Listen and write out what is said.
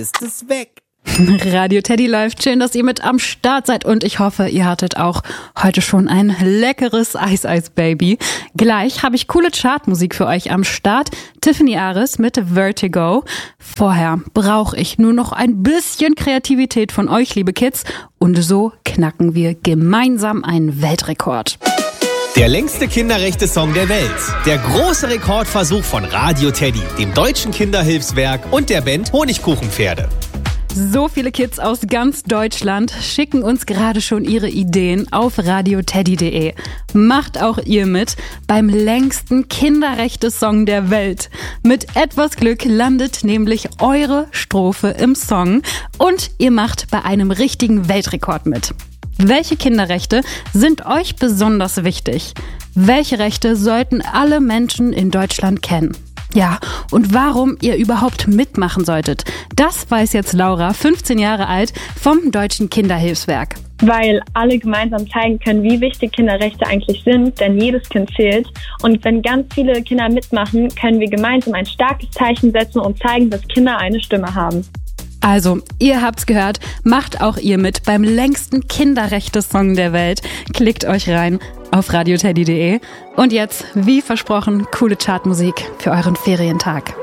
ist es weg. Radio Teddy läuft. Schön, dass ihr mit am Start seid und ich hoffe, ihr hattet auch heute schon ein leckeres Eis-Eis-Baby. Gleich habe ich coole Chartmusik für euch am Start. Tiffany Aris mit Vertigo. Vorher brauche ich nur noch ein bisschen Kreativität von euch, liebe Kids. Und so knacken wir gemeinsam einen Weltrekord. Der längste Kinderrechte-Song der Welt. Der große Rekordversuch von Radio Teddy, dem Deutschen Kinderhilfswerk und der Band Honigkuchenpferde. So viele Kids aus ganz Deutschland schicken uns gerade schon ihre Ideen auf radioteddy.de. Macht auch ihr mit beim längsten Kinderrechte-Song der Welt. Mit etwas Glück landet nämlich eure Strophe im Song und ihr macht bei einem richtigen Weltrekord mit. Welche Kinderrechte sind euch besonders wichtig? Welche Rechte sollten alle Menschen in Deutschland kennen? Ja, und warum ihr überhaupt mitmachen solltet, das weiß jetzt Laura, 15 Jahre alt, vom Deutschen Kinderhilfswerk. Weil alle gemeinsam zeigen können, wie wichtig Kinderrechte eigentlich sind, denn jedes Kind zählt. Und wenn ganz viele Kinder mitmachen, können wir gemeinsam ein starkes Zeichen setzen und zeigen, dass Kinder eine Stimme haben. Also, ihr habt's gehört, macht auch ihr mit beim längsten Kinderrechte-Song der Welt. Klickt euch rein auf radioteddy.de. Und jetzt, wie versprochen, coole Chartmusik für euren Ferientag.